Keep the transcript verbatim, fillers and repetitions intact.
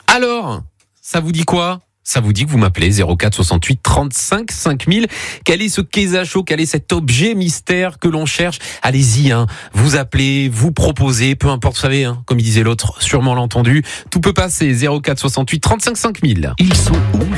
Alors, ça vous dit quoi ? Ça vous dit que vous m'appelez zéro quatre soixante-huit trente-cinq cinq mille. Quel est ce Keza Show ? Quel est cet objet mystère que l'on cherche ? Allez-y, hein. Vous appelez, vous proposez, peu importe, vous savez, hein, comme il disait l'autre, sûrement l'entendu. Tout peut passer, zéro quatre soixante-huit trente-cinq cinq mille. Ils sont où